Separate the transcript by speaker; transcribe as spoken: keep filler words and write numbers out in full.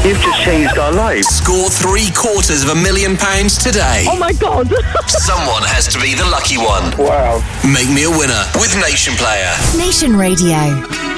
Speaker 1: You've just changed our lives.
Speaker 2: Score three quarters of a million pounds today.
Speaker 3: Oh my God.
Speaker 2: Someone has to be the lucky one.
Speaker 1: Wow.
Speaker 2: Make me a winner with Nation Player.
Speaker 4: Nation Radio.